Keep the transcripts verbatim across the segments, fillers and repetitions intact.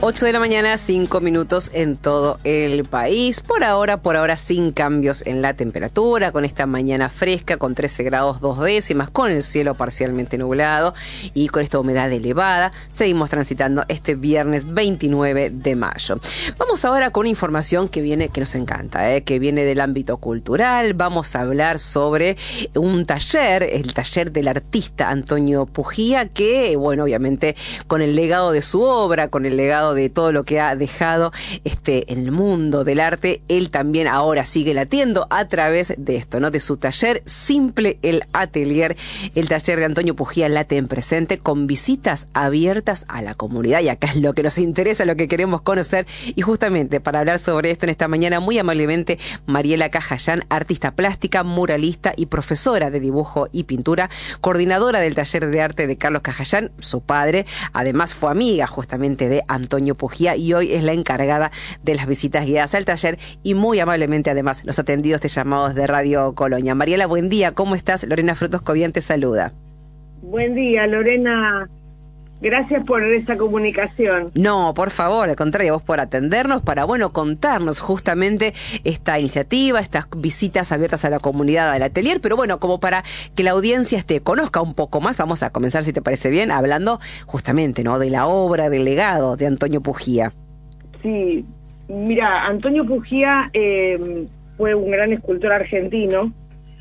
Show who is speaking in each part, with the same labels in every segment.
Speaker 1: ocho de la mañana, cinco minutos en todo el país. Por ahora, por ahora sin cambios en la temperatura, con esta mañana fresca, con trece grados dos décimas, con el cielo parcialmente nublado y con esta humedad elevada. Seguimos transitando este viernes veintinueve de mayo. Vamos ahora con una información que viene, que nos encanta, ¿eh? que viene del ámbito cultural. Vamos a hablar sobre un taller, el taller del artista Antonio Pugía, que, bueno, obviamente con el legado de su obra, con el legado de todo lo que ha dejado este, en el mundo del arte, él también ahora sigue latiendo a través de esto, ¿no? De su taller Simple el Atelier, el taller de Antonio Pugía late en presente con visitas abiertas a la comunidad. Y acá es lo que nos interesa, lo que queremos conocer. Y justamente para hablar sobre esto en esta mañana, muy amablemente, Mariela Cajayán, artista plástica, muralista y profesora de dibujo y pintura, coordinadora del taller de arte de Carlos Cajayán, su padre. Además fue amiga justamente de Antonio Pugía y hoy es la encargada de las visitas guiadas al taller y muy amablemente además nos ha atendido este llamado de Radio Colonia. Mariela, buen día, ¿cómo estás? Lorena Frutos Cobian te saluda.
Speaker 2: Buen día, Lorena. Gracias por esta comunicación.
Speaker 1: No, por favor, al contrario, vos por atendernos para, bueno, contarnos justamente esta iniciativa, estas visitas abiertas a la comunidad del atelier, pero bueno, como para que la audiencia este, conozca un poco más, vamos a comenzar, si te parece bien, hablando justamente, ¿no?, de la obra, del legado de Antonio Pugía.
Speaker 2: Sí, mira, Antonio Pugía eh, fue un gran escultor argentino,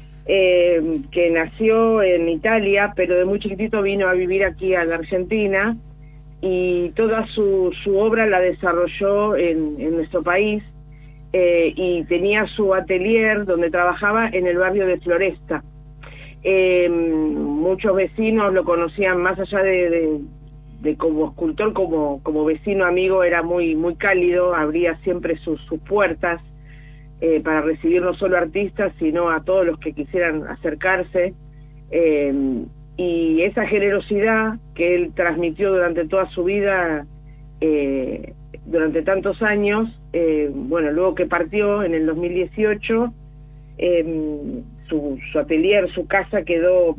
Speaker 2: Eh, que nació en Italia, pero de muy chiquitito vino a vivir aquí a la Argentina y toda su, su obra la desarrolló en, en nuestro país eh, y tenía su atelier donde trabajaba en el barrio de Floresta. Eh, muchos vecinos lo conocían más allá de, de, de como escultor, como, como vecino amigo, era muy, muy cálido, abría siempre sus, sus puertas Eh, para recibir no solo artistas, sino a todos los que quisieran acercarse, eh, y esa generosidad que él transmitió durante toda su vida, eh, durante tantos años, eh, bueno, luego que partió en el dos mil dieciocho, eh, su, su atelier, su casa quedó,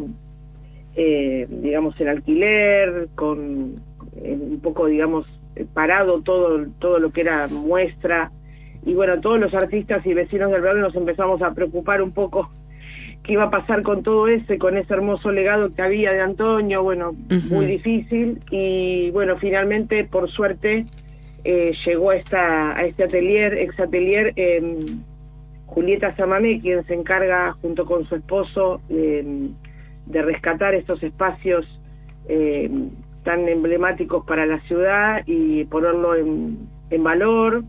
Speaker 2: eh, digamos, en alquiler, con eh, un poco, digamos, parado todo, todo lo que era muestra. Y bueno, todos los artistas y vecinos del barrio nos empezamos a preocupar un poco qué iba a pasar con todo ese, con ese hermoso legado que había de Antonio, bueno, uh-huh. muy difícil. Y bueno, finalmente, por suerte, eh, llegó a, esta, a este atelier, ex atelier, eh, Julieta Samamé, quien se encarga junto con su esposo eh, de rescatar estos espacios eh, tan emblemáticos para la ciudad y ponerlo en, en valor.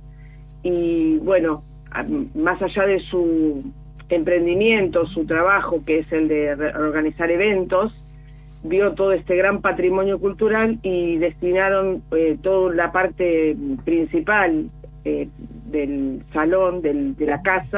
Speaker 2: Y bueno, más allá de su emprendimiento, su trabajo, que es el de organizar eventos, vio todo este gran patrimonio cultural y destinaron eh, toda la parte principal eh, del salón, del, de la casa,